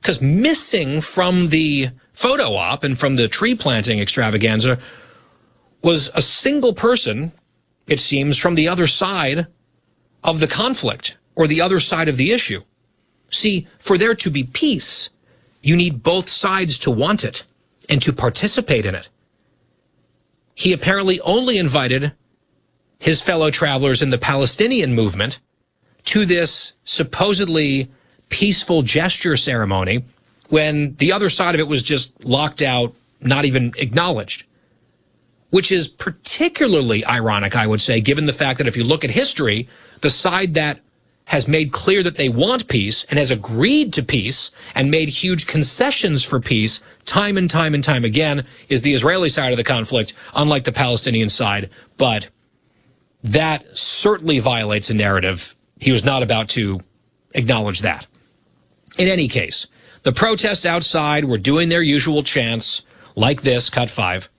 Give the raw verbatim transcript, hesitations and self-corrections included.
Because missing from the photo op and from the tree planting extravaganza was a single person, it seems, from the other side of the conflict or the other side of the issue. See, for there to be peace, you need both sides to want it and to participate in it. He apparently only invited his fellow travelers in the Palestinian movement to this supposedly peaceful gesture ceremony when the other side of it was just locked out, not even acknowledged. Which is particularly ironic, I would say, given the fact that if you look at history, the side that has made clear that they want peace and has agreed to peace and made huge concessions for peace time and time and time again is the Israeli side of the conflict, unlike the Palestinian side. But that certainly violates a narrative. He was not about to acknowledge that. In any case, the protests outside were doing their usual chants like this, cut five.